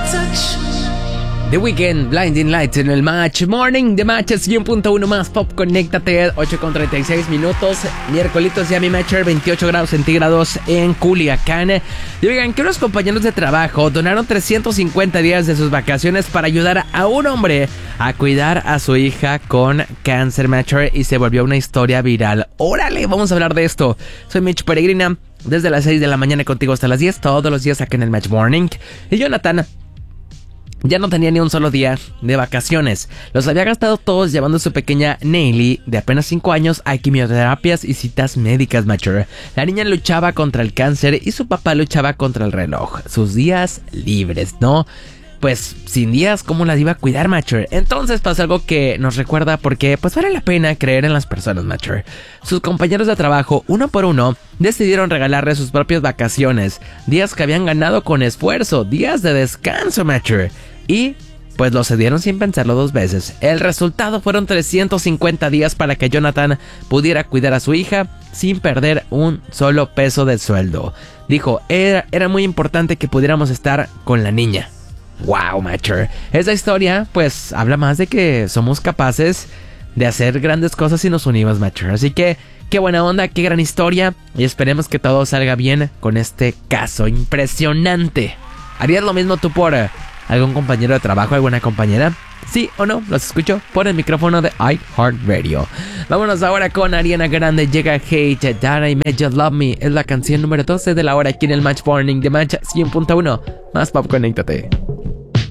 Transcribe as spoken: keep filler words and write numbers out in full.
The Weeknd, Blinding Lights en el Match Morning. The Match cien punto uno más Pop, conéctate. Ocho con treinta y seis minutos. Miércolitos ya mi Matcher, veintiocho grados centígrados en Culiacán. Y oigan, que unos compañeros de trabajo donaron trescientos cincuenta días de sus vacaciones para ayudar a un hombre a cuidar a su hija con cáncer, Matcher, y se volvió una historia viral. Órale, vamos a hablar de esto. Soy Mitch Peregrina, desde las seis de la mañana contigo hasta las diez, todos los días aquí en el Match Morning. Y Jonathan ya no tenía ni un solo día de vacaciones. Los había gastado todos llevando a su pequeña Neily, de apenas cinco años, a quimioterapias y citas médicas, Matcher. La niña luchaba contra el cáncer y su papá luchaba contra el reloj. Sus días libres, ¿no? Pues sin días, ¿cómo las iba a cuidar, Matcher? Entonces pasa algo que nos recuerda porque pues vale la pena creer en las personas, Matcher. Sus compañeros de trabajo, uno por uno, decidieron regalarle sus propias vacaciones, días que habían ganado con esfuerzo, días de descanso, Matcher. Y pues lo cedieron sin pensarlo dos veces. El resultado fueron trescientos cincuenta días para que Jonathan pudiera cuidar a su hija sin perder un solo peso de sueldo. Dijo, era, era muy importante que pudiéramos estar con la niña. Wow, Matcher. Esta historia pues habla más de que somos capaces de hacer grandes cosas si nos unimos, Matcher. Así que qué buena onda, qué gran historia. Y esperemos que todo salga bien con este caso impresionante. ¿Harías lo mismo tú por uh, algún compañero de trabajo, alguna compañera? ¿Sí o no? Los escucho por el micrófono de iHeartRadio. Vámonos ahora con Ariana Grande. Llega Hate, That I Made You Love Me. Es la canción número doce de la hora aquí en el Match Morning de Match cien punto uno. Más pop, conéctate.